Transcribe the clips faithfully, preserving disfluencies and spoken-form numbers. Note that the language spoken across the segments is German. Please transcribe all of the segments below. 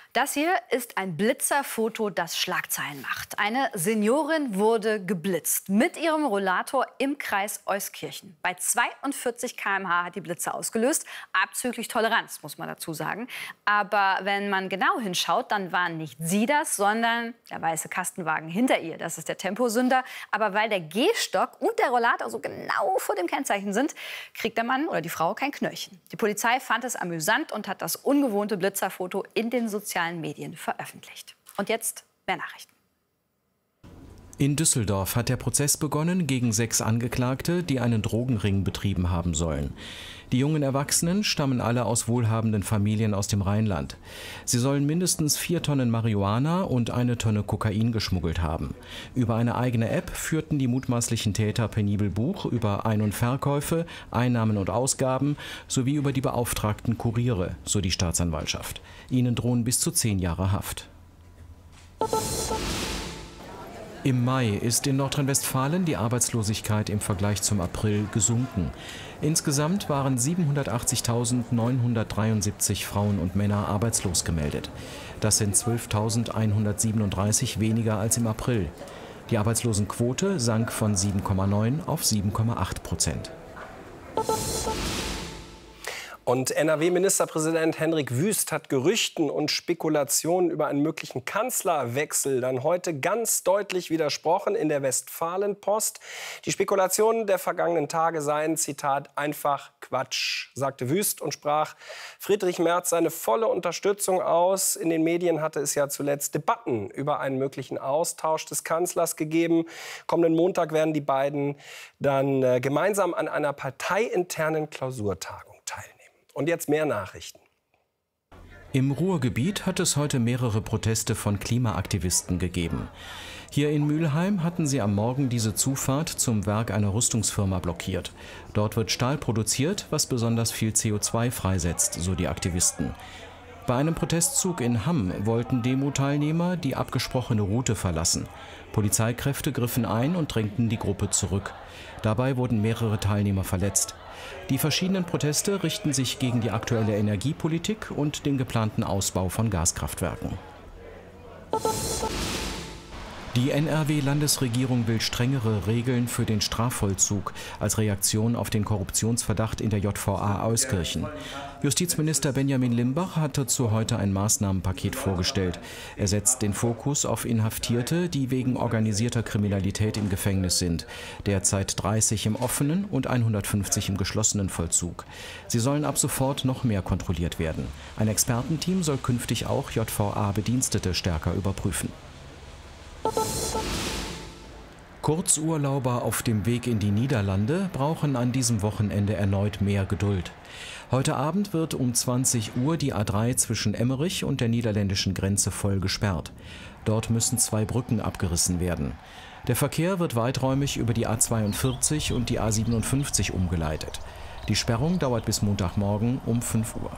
Das hier ist ein Blitzerfoto, das Schlagzeilen macht. Eine Seniorin wurde geblitzt mit ihrem Rollator im Kreis Euskirchen. Bei zweiundvierzig Kilometer pro Stunde hat die Blitze ausgelöst. Abzüglich Toleranz, muss man dazu sagen. Aber wenn man genau hinschaut, dann war nicht sie das, sondern der weiße Kastenwagen hinter ihr. Das ist der Temposünder. Aber weil der Gehstock und der Rollator so genau vor dem Kennzeichen sind, kriegt der Mann oder die Frau kein Knöllchen. Die Polizei fand es amüsant und hat das ungewohnte Blitzerfoto in den sozialen Medien veröffentlicht. Und jetzt mehr Nachrichten. In Düsseldorf hat der Prozess begonnen gegen sechs Angeklagte, die einen Drogenring betrieben haben sollen. Die jungen Erwachsenen stammen alle aus wohlhabenden Familien aus dem Rheinland. Sie sollen mindestens vier Tonnen Marihuana und eine Tonne Kokain geschmuggelt haben. Über eine eigene App führten die mutmaßlichen Täter penibel Buch über Ein- und Verkäufe, Einnahmen und Ausgaben sowie über die beauftragten Kuriere, so die Staatsanwaltschaft. Ihnen drohen bis zu zehn Jahre Haft. Im Mai ist in Nordrhein-Westfalen die Arbeitslosigkeit im Vergleich zum April gesunken. Insgesamt waren siebenhundertachtzigtausendneunhundertdreiundsiebzig Frauen und Männer arbeitslos gemeldet. Das sind zwölftausendeinhundertsiebenunddreißig weniger als im April. Die Arbeitslosenquote sank von sieben Komma neun auf sieben Komma acht Prozent. Und N R W-Ministerpräsident Hendrik Wüst hat Gerüchten und Spekulationen über einen möglichen Kanzlerwechsel dann heute ganz deutlich widersprochen in der Westfalenpost. Die Spekulationen der vergangenen Tage seien, Zitat, einfach Quatsch, sagte Wüst und sprach Friedrich Merz seine volle Unterstützung aus. In den Medien hatte es ja zuletzt Debatten über einen möglichen Austausch des Kanzlers gegeben. Kommenden Montag werden die beiden dann äh, gemeinsam an einer parteiinternen Klausurtagung teilnehmen. Und jetzt mehr Nachrichten. Im Ruhrgebiet hat es heute mehrere Proteste von Klimaaktivisten gegeben. Hier in Mülheim hatten sie am Morgen diese Zufahrt zum Werk einer Rüstungsfirma blockiert. Dort wird Stahl produziert, was besonders viel C O zwei freisetzt, so die Aktivisten. Bei einem Protestzug in Hamm wollten Demo-Teilnehmer die abgesprochene Route verlassen. Polizeikräfte griffen ein und drängten die Gruppe zurück. Dabei wurden mehrere Teilnehmer verletzt. Die verschiedenen Proteste richten sich gegen die aktuelle Energiepolitik und den geplanten Ausbau von Gaskraftwerken. Die N R W-Landesregierung will strengere Regeln für den Strafvollzug als Reaktion auf den Korruptionsverdacht in der J V A Euskirchen. Justizminister Benjamin Limbach hat dazu heute ein Maßnahmenpaket vorgestellt. Er setzt den Fokus auf Inhaftierte, die wegen organisierter Kriminalität im Gefängnis sind. Derzeit dreißig im offenen und hundertfünfzig im geschlossenen Vollzug. Sie sollen ab sofort noch mehr kontrolliert werden. Ein Expertenteam soll künftig auch J V A-Bedienstete stärker überprüfen. Kurzurlauber auf dem Weg in die Niederlande brauchen an diesem Wochenende erneut mehr Geduld. Heute Abend wird um zwanzig Uhr die A drei zwischen Emmerich und der niederländischen Grenze voll gesperrt. Dort müssen zwei Brücken abgerissen werden. Der Verkehr wird weiträumig über die A zweiundvierzig und die A siebenundfünfzig umgeleitet. Die Sperrung dauert bis Montagmorgen um fünf Uhr.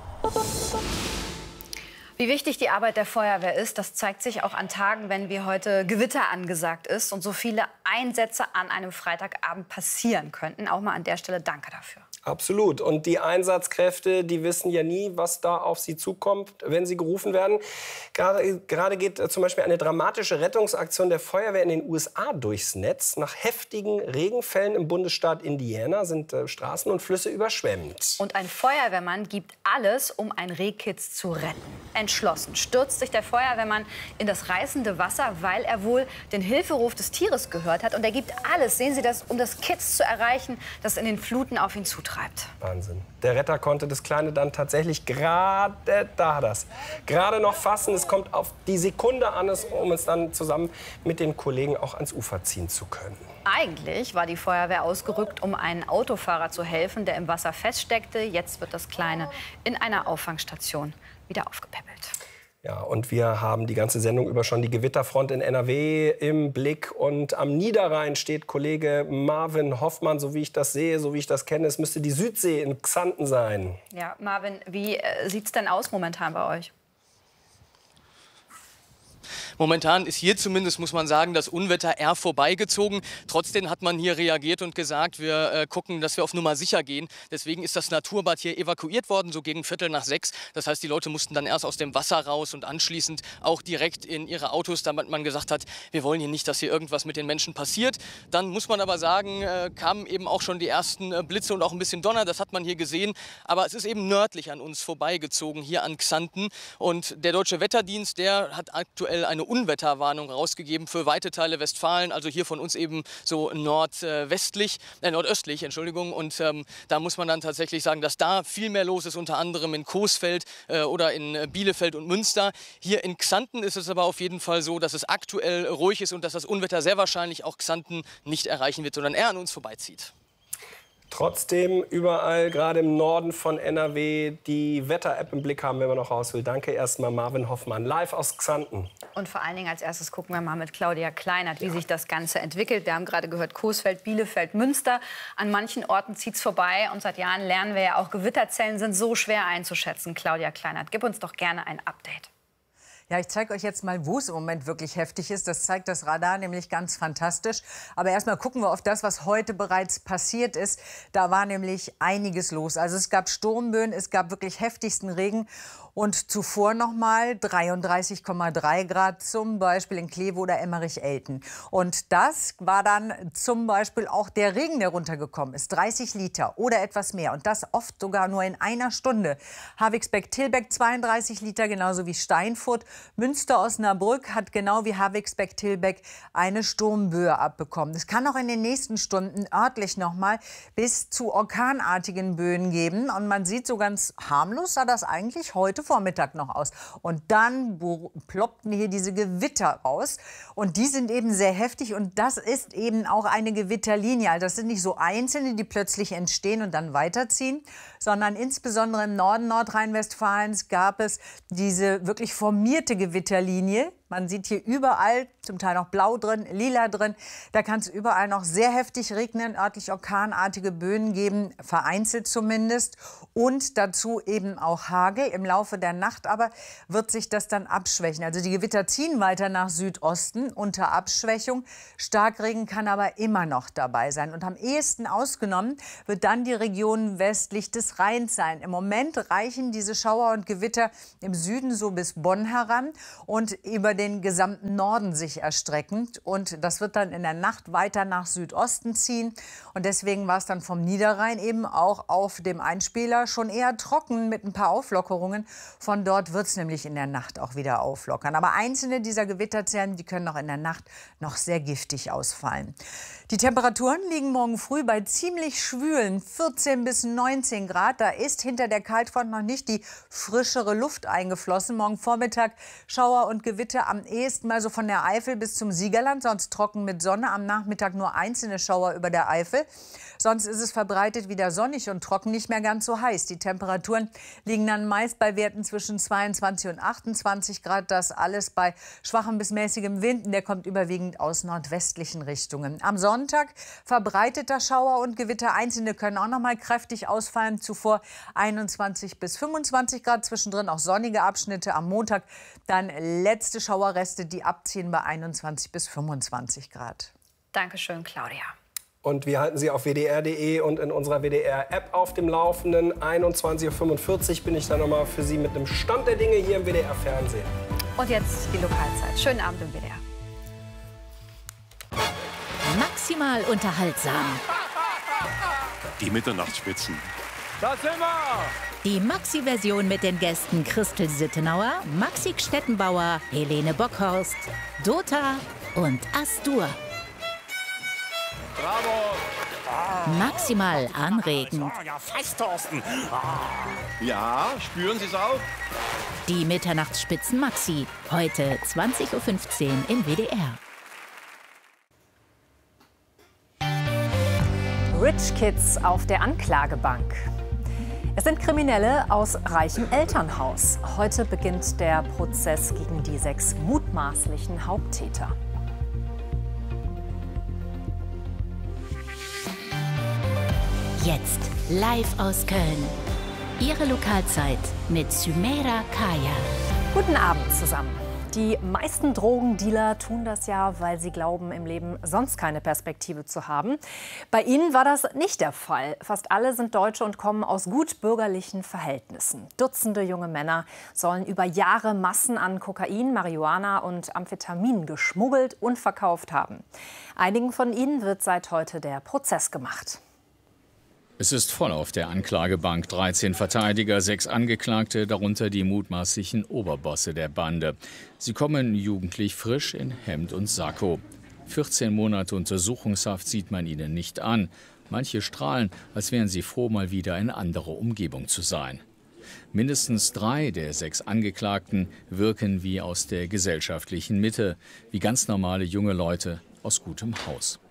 Wie wichtig die Arbeit der Feuerwehr ist, das zeigt sich auch an Tagen, wenn wie heute Gewitter angesagt ist und so viele Einsätze an einem Freitagabend passieren könnten. Auch mal an der Stelle danke dafür. Absolut. Und die Einsatzkräfte, die wissen ja nie, was da auf sie zukommt, wenn sie gerufen werden. Gerade, gerade geht äh, zum Beispiel eine dramatische Rettungsaktion der Feuerwehr in den U S A durchs Netz. Nach heftigen Regenfällen im Bundesstaat Indiana sind äh, Straßen und Flüsse überschwemmt. Und ein Feuerwehrmann gibt alles, um ein Rehkitz zu retten. Entschlossen stürzt sich der Feuerwehrmann in das reißende Wasser, weil er wohl den Hilferuf des Tieres gehört hat. Und er gibt alles, sehen Sie das, um das Kitz zu erreichen, das in den Fluten auf ihn zutreibt. Wahnsinn. Der Retter konnte das Kleine dann tatsächlich gerade, da hat er's, gerade noch fassen. Es kommt auf die Sekunde an, um es dann zusammen mit den Kollegen auch ans Ufer ziehen zu können. Eigentlich war die Feuerwehr ausgerückt, um einem Autofahrer zu helfen, der im Wasser feststeckte. Jetzt wird das Kleine in einer Auffangstation wieder aufgepäppelt. Ja, und wir haben die ganze Sendung über schon die Gewitterfront in N R W im Blick. Und am Niederrhein steht Kollege Marvin Hoffmann, so wie ich das sehe, so wie ich das kenne. Es müsste die Südsee in Xanten sein. Ja, Marvin, wie äh, sieht es denn aus momentan bei euch? Momentan ist hier zumindest, muss man sagen, das Unwetter eher vorbeigezogen. Trotzdem hat man hier reagiert und gesagt, wir äh, gucken, dass wir auf Nummer sicher gehen. Deswegen ist das Naturbad hier evakuiert worden, so gegen Viertel nach sechs. Das heißt, die Leute mussten dann erst aus dem Wasser raus und anschließend auch direkt in ihre Autos, damit man gesagt hat, wir wollen hier nicht, dass hier irgendwas mit den Menschen passiert. Dann muss man aber sagen, äh, kamen eben auch schon die ersten äh, Blitze und auch ein bisschen Donner. Das hat man hier gesehen. Aber es ist eben nördlich an uns vorbeigezogen, hier an Xanten. Und der Deutsche Wetterdienst, der hat aktuell eine Unwetterwarnung rausgegeben für weite Teile Westfalen. Also hier von uns eben so nordwestlich, äh, nordöstlich, Entschuldigung. Und ähm, da muss man dann tatsächlich sagen, dass da viel mehr los ist, unter anderem in Coesfeld äh, oder in äh, Bielefeld und Münster. Hier in Xanten ist es aber auf jeden Fall so, dass es aktuell ruhig ist und dass das Unwetter sehr wahrscheinlich auch Xanten nicht erreichen wird, sondern eher an uns vorbeizieht. Trotzdem überall, gerade im Norden von N R W, die Wetter-App im Blick haben, wenn man noch raus will. Danke erstmal Marvin Hoffmann, live aus Xanten. Und vor allen Dingen als erstes gucken wir mal mit Claudia Kleinert, wie ja. sich das Ganze entwickelt. Wir haben gerade gehört, Coesfeld, Bielefeld, Münster. An manchen Orten zieht es vorbei. Und seit Jahren lernen wir ja auch, Gewitterzellen sind so schwer einzuschätzen. Claudia Kleinert, gib uns doch gerne ein Update. Ja, ich zeige euch jetzt mal, wo es im Moment wirklich heftig ist. Das zeigt das Radar nämlich ganz fantastisch. Aber erstmal gucken wir auf das, was heute bereits passiert ist. Da war nämlich einiges los. Also es gab Sturmböen, es gab wirklich heftigsten Regen. Und zuvor noch mal dreiunddreißig Komma drei Grad, zum Beispiel in Kleve oder Emmerich-Elten. Und das war dann zum Beispiel auch der Regen, der runtergekommen ist. dreißig Liter oder etwas mehr. Und das oft sogar nur in einer Stunde. Havixbeck-Tilbeck zweiunddreißig Liter, genauso wie Steinfurt. Münster-Osnabrück hat genau wie Havixbeck-Tilbeck eine Sturmböe abbekommen. Es kann auch in den nächsten Stunden örtlich noch mal bis zu orkanartigen Böen geben. Und man sieht, so ganz harmlos sah das eigentlich heute Vormittag noch aus. Und dann ploppten hier diese Gewitter raus. Und die sind eben sehr heftig. Und das ist eben auch eine Gewitterlinie. Also das sind nicht so einzelne, die plötzlich entstehen und dann weiterziehen, sondern insbesondere im Norden Nordrhein-Westfalens gab es diese wirklich formierte Gewitterlinie. Man sieht hier überall, zum Teil noch blau drin, lila drin. Da kann es überall noch sehr heftig regnen, örtlich orkanartige Böen geben, vereinzelt zumindest. Und dazu eben auch Hagel. Im Laufe der Nacht aber wird sich das dann abschwächen. Also die Gewitter ziehen weiter nach Südosten unter Abschwächung. Starkregen kann aber immer noch dabei sein. Und am ehesten ausgenommen wird dann die Region westlich des Rheins sein. Im Moment reichen diese Schauer und Gewitter im Süden so bis Bonn heran und über den gesamten Norden sich erstreckend. Und das wird dann in der Nacht weiter nach Südosten ziehen. Und deswegen war es dann vom Niederrhein eben auch auf dem Einspieler schon eher trocken mit ein paar Auflockerungen. Von dort wird es nämlich in der Nacht auch wieder auflockern. Aber einzelne dieser Gewitterzellen, die können auch in der Nacht noch sehr giftig ausfallen. Die Temperaturen liegen morgen früh bei ziemlich schwülen vierzehn bis neunzehn Grad. Da ist hinter der Kaltfront noch nicht die frischere Luft eingeflossen. Morgen Vormittag Schauer und Gewitter am ehesten mal so von der Eifel bis zum Siegerland, sonst trocken mit Sonne. Am Nachmittag nur einzelne Schauer über der Eifel. Sonst ist es verbreitet wieder sonnig und trocken, nicht mehr ganz so heiß. Die Temperaturen liegen dann meist bei Werten zwischen zweiundzwanzig und achtundzwanzig Grad. Das alles bei schwachem bis mäßigem Wind. Der kommt überwiegend aus nordwestlichen Richtungen. Am Sonntag verbreiteter Schauer und Gewitter. Einzelne können auch noch mal kräftig ausfallen. Zuvor einundzwanzig bis fünfundzwanzig Grad. Zwischendrin auch sonnige Abschnitte. Am Montag dann letzte Schauerreste, die abziehen bei einundzwanzig bis fünfundzwanzig Grad. Dankeschön, Claudia. Und wir halten Sie auf w d r punkt d e und in unserer W D R-App auf dem Laufenden. einundzwanzig Uhr fünfundvierzig bin ich dann noch mal für Sie mit einem Stand der Dinge hier im W D R-Fernsehen. Und jetzt die Lokalzeit. Schönen Abend im W D R. Maximal unterhaltsam. Die Mitternachtsspitzen. Da sind wir! Die Maxi-Version mit den Gästen Christel Sittenauer, Maxi Stettenbauer, Helene Bockhorst, Dota und Astur. Bravo! Ah. Maximal anregend. Ja, fast, Thorsten. Ah. Ja, spüren Sie es auch? Die Mitternachtsspitzen Maxi. Heute zwanzig Uhr fünfzehn im W D R. Rich Kids auf der Anklagebank. Es sind Kriminelle aus reichem Elternhaus. Heute beginnt der Prozess gegen die sechs mutmaßlichen Haupttäter. Jetzt live aus Köln. Ihre Lokalzeit mit Sümeira Kaya. Guten Abend zusammen. Die meisten Drogendealer tun das ja, weil sie glauben, im Leben sonst keine Perspektive zu haben. Bei ihnen war das nicht der Fall. Fast alle sind Deutsche und kommen aus gut bürgerlichen Verhältnissen. Dutzende junge Männer sollen über Jahre Massen an Kokain, Marihuana und Amphetamin geschmuggelt und verkauft haben. Einigen von ihnen wird seit heute der Prozess gemacht. Es ist voll auf der Anklagebank. dreizehn Verteidiger, sechs Angeklagte, darunter die mutmaßlichen Oberbosse der Bande. Sie kommen jugendlich frisch in Hemd und Sakko. vierzehn Monate Untersuchungshaft sieht man ihnen nicht an. Manche strahlen, als wären sie froh, mal wieder in andere Umgebung zu sein. Mindestens drei der sechs Angeklagten wirken wie aus der gesellschaftlichen Mitte, wie ganz normale junge Leute aus gutem Haus.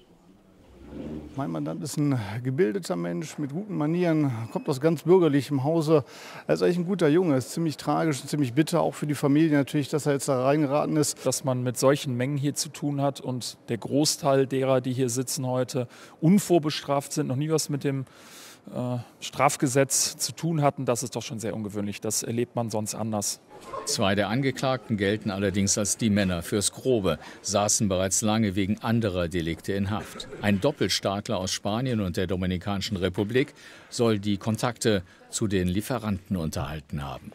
Mein Mandant ist ein gebildeter Mensch mit guten Manieren, kommt aus ganz bürgerlichem Hause. Er ist eigentlich ein guter Junge, ist ziemlich tragisch und ziemlich bitter, auch für die Familie natürlich, dass er jetzt da reingeraten ist. Dass man mit solchen Mengen hier zu tun hat und der Großteil derer, die hier sitzen heute, unvorbestraft sind, noch nie was mit dem äh, Strafgesetz zu tun hatten, das ist doch schon sehr ungewöhnlich. Das erlebt man sonst anders. Zwei der Angeklagten gelten allerdings als die Männer fürs Grobe, saßen bereits lange wegen anderer Delikte in Haft. Ein Doppelstaatler aus Spanien und der Dominikanischen Republik soll die Kontakte zu den Lieferanten unterhalten haben.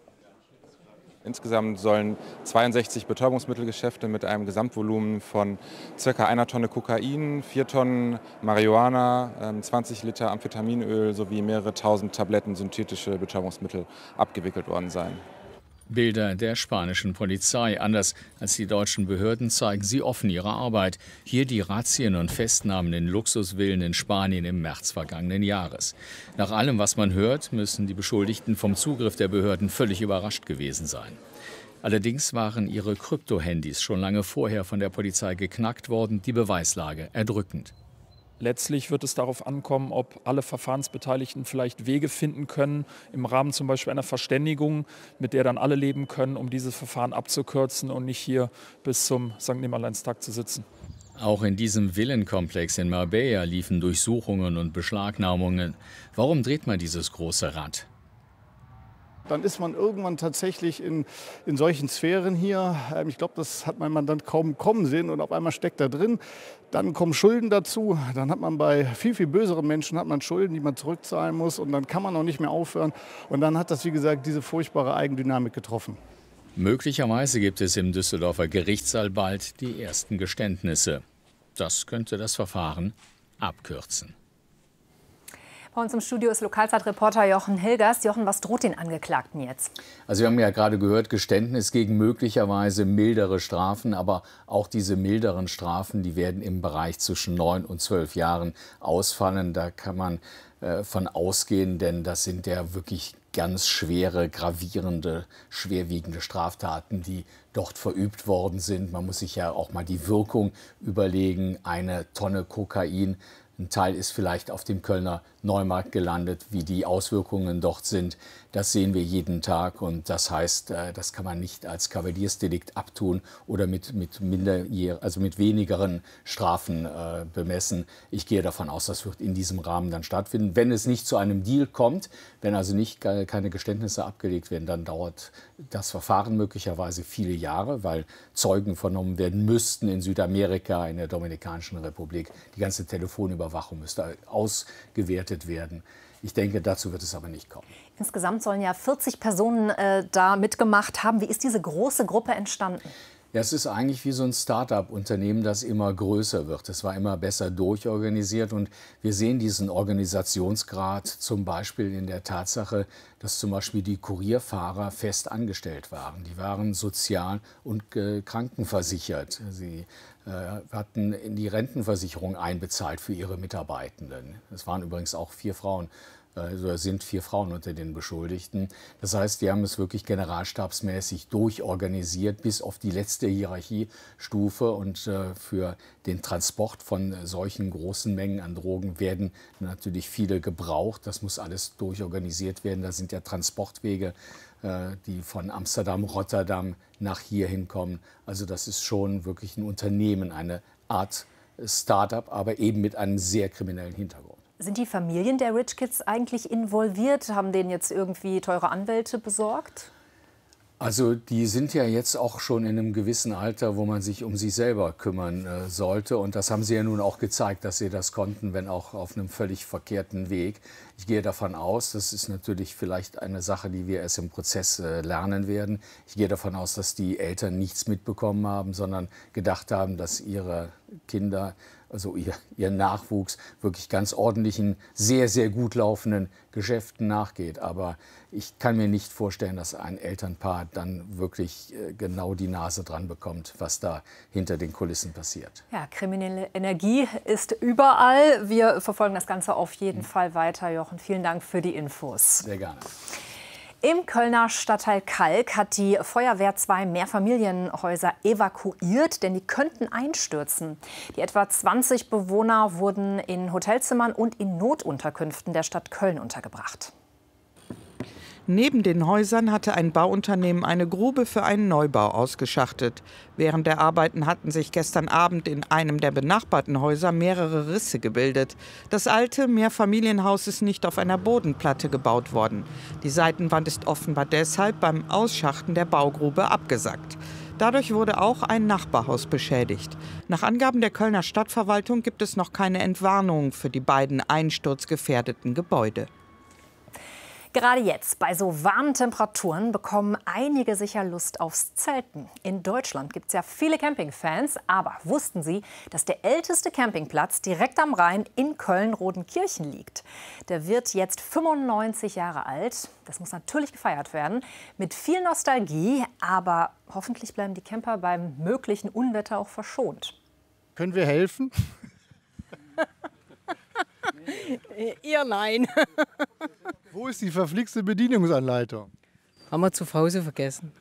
Insgesamt sollen zweiundsechzig Betäubungsmittelgeschäfte mit einem Gesamtvolumen von ca. einer Tonne Kokain, vier Tonnen Marihuana, zwanzig Liter Amphetaminöl sowie mehrere tausend Tabletten synthetische Betäubungsmittel abgewickelt worden sein. Bilder der spanischen Polizei. Anders als die deutschen Behörden zeigen sie offen ihre Arbeit. Hier die Razzien und Festnahmen in Luxusvillen in Spanien im März vergangenen Jahres. Nach allem, was man hört, müssen die Beschuldigten vom Zugriff der Behörden völlig überrascht gewesen sein. Allerdings waren ihre Krypto-Handys schon lange vorher von der Polizei geknackt worden, die Beweislage erdrückend. Letztlich wird es darauf ankommen, ob alle Verfahrensbeteiligten vielleicht Wege finden können, im Rahmen zum Beispiel einer Verständigung, mit der dann alle leben können, um dieses Verfahren abzukürzen und nicht hier bis zum Sankt Nimmerleinstag zu sitzen. Auch in diesem Villenkomplex in Marbella liefen Durchsuchungen und Beschlagnahmungen. Warum dreht man dieses große Rad? Dann ist man irgendwann tatsächlich in, in solchen Sphären hier. Ich glaube, das hat mein Mandant kaum kommen sehen und auf einmal steckt er drin. Dann kommen Schulden dazu. Dann hat man bei viel, viel böseren Menschen hat man Schulden, die man zurückzahlen muss. Und dann kann man auch nicht mehr aufhören. Und dann hat das, wie gesagt, diese furchtbare Eigendynamik getroffen. Möglicherweise gibt es im Düsseldorfer Gerichtssaal bald die ersten Geständnisse. Das könnte das Verfahren abkürzen. Bei uns im Studio ist Lokalzeitreporter Jochen Hilgers. Jochen, was droht den Angeklagten jetzt? Also wir haben ja gerade gehört, Geständnis gegen möglicherweise mildere Strafen. Aber auch diese milderen Strafen, die werden im Bereich zwischen neun und zwölf Jahren ausfallen. Da kann man äh, von ausgehen, denn das sind ja wirklich ganz schwere, gravierende, schwerwiegende Straftaten, die dort verübt worden sind. Man muss sich ja auch mal die Wirkung überlegen. Eine Tonne Kokain. Ein Teil ist vielleicht auf dem Kölner Neumarkt gelandet, wie die Auswirkungen dort sind. Das sehen wir jeden Tag und das heißt, das kann man nicht als Kavaliersdelikt abtun oder mit, mit, minderjähr, also mit wenigeren Strafen äh, bemessen. Ich gehe davon aus, das wird in diesem Rahmen dann stattfinden. Wenn es nicht zu einem Deal kommt, wenn also nicht keine Geständnisse abgelegt werden, dann dauert das Verfahren möglicherweise viele Jahre, weil Zeugen vernommen werden müssten in Südamerika, in der Dominikanischen Republik. Die ganze Telefonüberwachung müsste ausgewertet werden. Ich denke, dazu wird es aber nicht kommen. Insgesamt sollen ja vierzig Personen äh, da mitgemacht haben. Wie ist diese große Gruppe entstanden? Ja, es ist eigentlich wie so ein Start-up-Unternehmen, das immer größer wird. Es war immer besser durchorganisiert und wir sehen diesen Organisationsgrad zum Beispiel in der Tatsache, dass zum Beispiel die Kurierfahrer fest angestellt waren. Die waren sozial- und äh, krankenversichert. Sie äh, hatten in die Rentenversicherung einbezahlt für ihre Mitarbeitenden. Es waren übrigens auch vier Frauen. Also sind vier Frauen unter den Beschuldigten. Das heißt, die haben es wirklich generalstabsmäßig durchorganisiert bis auf die letzte Hierarchiestufe. Und äh, für den Transport von solchen großen Mengen an Drogen werden natürlich viele gebraucht. Das muss alles durchorganisiert werden. Da sind ja Transportwege, äh, die von Amsterdam, Rotterdam nach hier hinkommen. Also das ist schon wirklich ein Unternehmen, eine Art Start-up, aber eben mit einem sehr kriminellen Hintergrund. Sind die Familien der Rich Kids eigentlich involviert? Haben denen jetzt irgendwie teure Anwälte besorgt? Also die sind ja jetzt auch schon in einem gewissen Alter, wo man sich um sie selber kümmern äh, sollte. Und das haben sie ja nun auch gezeigt, dass sie das konnten, wenn auch auf einem völlig verkehrten Weg. Ich gehe davon aus, das ist natürlich vielleicht eine Sache, die wir erst im Prozess äh, lernen werden. Ich gehe davon aus, dass die Eltern nichts mitbekommen haben, sondern gedacht haben, dass ihre Kinder, also ihr, ihr Nachwuchs, wirklich ganz ordentlichen, sehr, sehr gut laufenden Geschäften nachgeht. Aber ich kann mir nicht vorstellen, dass ein Elternpaar dann wirklich äh, genau die Nase dran bekommt, was da hinter den Kulissen passiert. Ja, kriminelle Energie ist überall. Wir verfolgen das Ganze auf jeden mhm. Fall weiter. Jochen, vielen Dank für die Infos. Sehr gerne. Im Kölner Stadtteil Kalk hat die Feuerwehr zwei Mehrfamilienhäuser evakuiert, denn die könnten einstürzen. Die etwa zwanzig Bewohner wurden in Hotelzimmern und in Notunterkünften der Stadt Köln untergebracht. Neben den Häusern hatte ein Bauunternehmen eine Grube für einen Neubau ausgeschachtet. Während der Arbeiten hatten sich gestern Abend in einem der benachbarten Häuser mehrere Risse gebildet. Das alte Mehrfamilienhaus ist nicht auf einer Bodenplatte gebaut worden. Die Seitenwand ist offenbar deshalb beim Ausschachten der Baugrube abgesackt. Dadurch wurde auch ein Nachbarhaus beschädigt. Nach Angaben der Kölner Stadtverwaltung gibt es noch keine Entwarnung für die beiden einsturzgefährdeten Gebäude. Gerade jetzt, bei so warmen Temperaturen, bekommen einige sicher Lust aufs Zelten. In Deutschland gibt es ja viele Campingfans, aber wussten Sie, dass der älteste Campingplatz direkt am Rhein in Köln-Rodenkirchen liegt? Der wird jetzt fünfundneunzig Jahre alt. Das muss natürlich gefeiert werden, mit viel Nostalgie, aber hoffentlich bleiben die Camper beim möglichen Unwetter auch verschont. Können wir helfen? Ihr nein. Wo ist die verflixte Bedienungsanleitung? Haben wir zu Hause vergessen.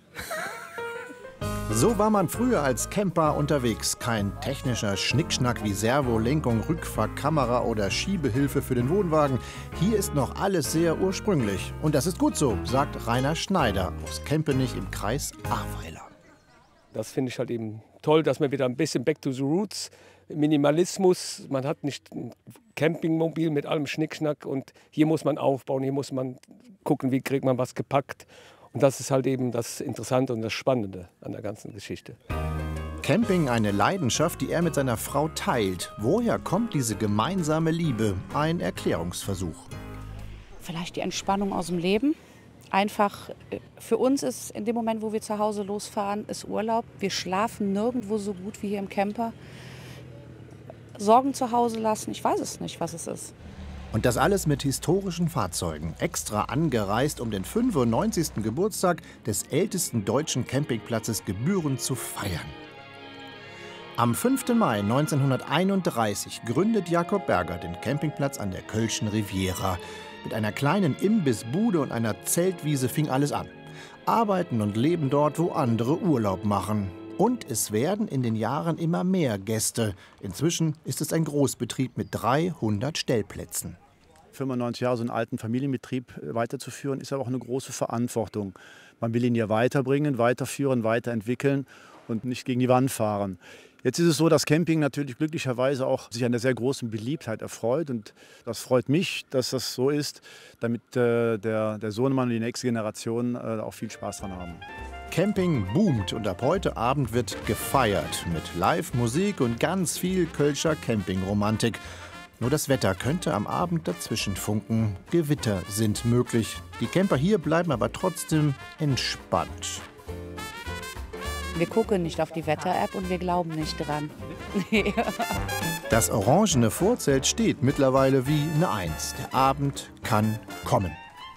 So war man früher als Camper unterwegs. Kein technischer Schnickschnack wie Servolenkung, Rückfahrkamera oder Schiebehilfe für den Wohnwagen. Hier ist noch alles sehr ursprünglich. Und das ist gut so, sagt Rainer Schneider aus Kempenich im Kreis Ahrweiler. Das finde ich halt eben toll, dass man wieder ein bisschen back to the roots, Minimalismus, man hat nicht ein Campingmobil mit allem Schnickschnack und hier muss man aufbauen, hier muss man gucken, wie kriegt man was gepackt. Und das ist halt eben das Interessante und das Spannende an der ganzen Geschichte. Camping, eine Leidenschaft, die er mit seiner Frau teilt. Woher kommt diese gemeinsame Liebe? Ein Erklärungsversuch. Vielleicht die Entspannung aus dem Leben. Einfach, für uns ist in dem Moment, wo wir zu Hause losfahren, ist Urlaub. Wir schlafen nirgendwo so gut wie hier im Camper. Sorgen zu Hause lassen, ich weiß es nicht, was es ist. Und das alles mit historischen Fahrzeugen, extra angereist, um den fünfundneunzigsten Geburtstag des ältesten deutschen Campingplatzes gebührend zu feiern. Am fünften Mai neunzehnhunderteinunddreißig gründet Jakob Berger den Campingplatz an der Kölschen Riviera. Mit einer kleinen Imbissbude und einer Zeltwiese fing alles an. Arbeiten und leben dort, wo andere Urlaub machen. Und es werden in den Jahren immer mehr Gäste. Inzwischen ist es ein Großbetrieb mit dreihundert Stellplätzen. fünfundneunzig Jahre so einen alten Familienbetrieb weiterzuführen, ist aber auch eine große Verantwortung. Man will ihn ja weiterbringen, weiterführen, weiterentwickeln und nicht gegen die Wand fahren. Jetzt ist es so, dass Camping natürlich glücklicherweise auch sich einer sehr großen Beliebtheit erfreut. Und das freut mich, dass das so ist, damit äh, der, der Sohnemann und die nächste Generation äh, auch viel Spaß dran haben. Camping boomt und ab heute Abend wird gefeiert mit Live-Musik und ganz viel Kölscher Campingromantik. Nur das Wetter könnte am Abend dazwischen funken. Gewitter sind möglich. Die Camper hier bleiben aber trotzdem entspannt. Wir gucken nicht auf die Wetter-App und wir glauben nicht dran. Das orangene Vorzelt steht mittlerweile wie eine Eins. Der Abend kann kommen.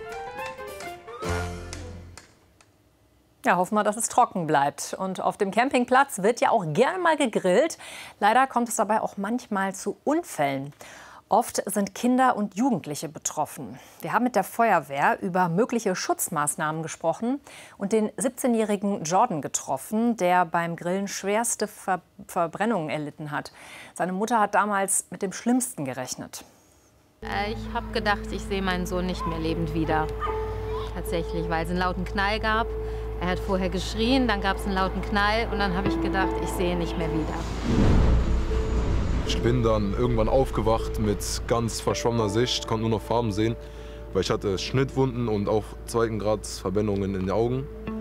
Ja, hoffen wir, dass es trocken bleibt. Und auf dem Campingplatz wird ja auch gerne mal gegrillt. Leider kommt es dabei auch manchmal zu Unfällen. Oft sind Kinder und Jugendliche betroffen. Wir haben mit der Feuerwehr über mögliche Schutzmaßnahmen gesprochen und den siebzehnjährigen Jordan getroffen, der beim Grillen schwerste Ver- Verbrennungen erlitten hat. Seine Mutter hat damals mit dem Schlimmsten gerechnet. Ich habe gedacht, ich sehe meinen Sohn nicht mehr lebend wieder. Tatsächlich, weil es einen lauten Knall gab. Er hat vorher geschrien, dann gab es einen lauten Knall und dann habe ich gedacht, ich sehe ihn nicht mehr wieder. Ich bin dann irgendwann aufgewacht mit ganz verschwommener Sicht, konnte nur noch Farben sehen, weil ich hatte Schnittwunden und auch zweiten Grad Verbrennungen in den Augen.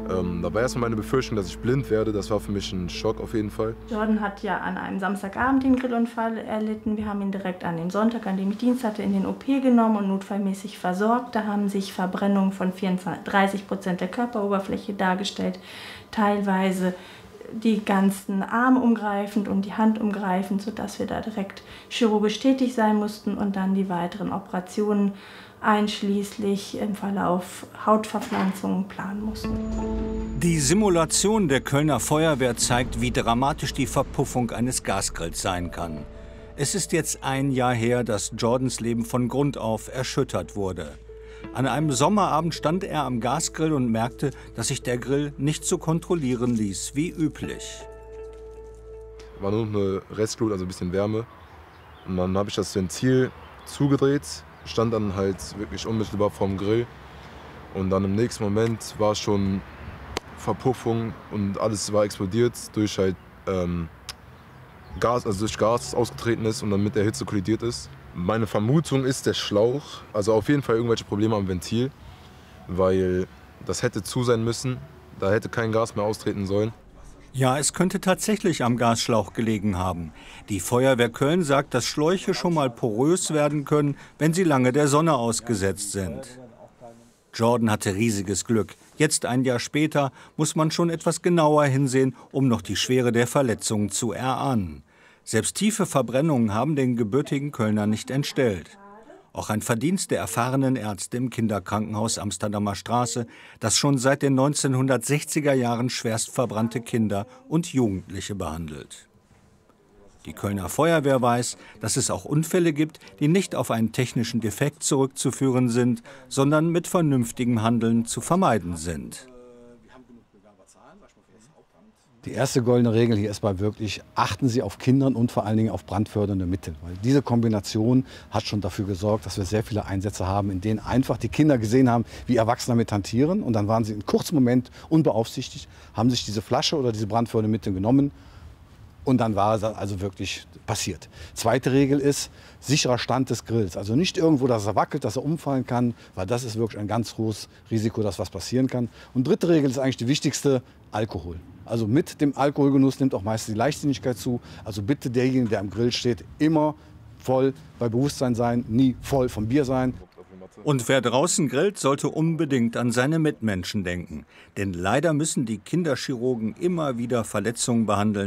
Ähm, da war erstmal meine Befürchtung, dass ich blind werde. Das war für mich ein Schock auf jeden Fall. Jordan hat ja an einem Samstagabend den Grillunfall erlitten. Wir haben ihn direkt an dem Sonntag, an dem ich Dienst hatte, in den O P genommen und notfallmäßig versorgt. Da haben sich Verbrennungen von vierunddreißig Prozent der Körperoberfläche dargestellt. Teilweise die ganzen Arme umgreifend und die Hand umgreifend, sodass wir da direkt chirurgisch tätig sein mussten und dann die weiteren Operationen einschließlich im Verlauf Hautverpflanzungen planen mussten. Die Simulation der Kölner Feuerwehr zeigt, wie dramatisch die Verpuffung eines Gasgrills sein kann. Es ist jetzt ein Jahr her, dass Jordans Leben von Grund auf erschüttert wurde. An einem Sommerabend stand er am Gasgrill und merkte, dass sich der Grill nicht so kontrollieren ließ wie üblich. War nur eine Restglut, also ein bisschen Wärme. Und dann habe ich das Ventil zugedreht, stand dann halt wirklich unmittelbar vorm Grill. Und dann im nächsten Moment war schon Verpuffung und alles war explodiert durch halt ähm, Gas, also durch Gas, das ausgetreten ist und dann mit der Hitze kollidiert ist. Meine Vermutung ist der Schlauch, also auf jeden Fall irgendwelche Probleme am Ventil, weil das hätte zu sein müssen, da hätte kein Gas mehr austreten sollen. Ja, es könnte tatsächlich am Gasschlauch gelegen haben. Die Feuerwehr Köln sagt, dass Schläuche schon mal porös werden können, wenn sie lange der Sonne ausgesetzt sind. Jordan hatte riesiges Glück. Jetzt, ein Jahr später, muss man schon etwas genauer hinsehen, um noch die Schwere der Verletzungen zu erahnen. Selbst tiefe Verbrennungen haben den gebürtigen Kölner nicht entstellt. Auch ein Verdienst der erfahrenen Ärzte im Kinderkrankenhaus Amsterdamer Straße, das schon seit den neunzehnhundertsechziger Jahren schwerst verbrannte Kinder und Jugendliche behandelt. Die Kölner Feuerwehr weiß, dass es auch Unfälle gibt, die nicht auf einen technischen Defekt zurückzuführen sind, sondern mit vernünftigem Handeln zu vermeiden sind. Die erste goldene Regel hier ist mal wirklich, achten Sie auf Kindern und vor allen Dingen auf brandfördernde Mittel. Weil diese Kombination hat schon dafür gesorgt, dass wir sehr viele Einsätze haben, in denen einfach die Kinder gesehen haben, wie Erwachsene damit hantieren. Und dann waren sie in einem kurzen Moment unbeaufsichtigt, haben sich diese Flasche oder diese brandfördernde Mittel genommen. Und dann war es also wirklich passiert. Zweite Regel ist sicherer Stand des Grills. Also nicht irgendwo, dass er wackelt, dass er umfallen kann, weil das ist wirklich ein ganz hohes Risiko, dass was passieren kann. Und dritte Regel ist eigentlich die wichtigste, Alkohol. Also mit dem Alkoholgenuss nimmt auch meistens die Leichtsinnigkeit zu. Also bitte derjenige, der am Grill steht, immer voll bei Bewusstsein sein, nie voll vom Bier sein. Und wer draußen grillt, sollte unbedingt an seine Mitmenschen denken. Denn leider müssen die Kinderchirurgen immer wieder Verletzungen behandeln,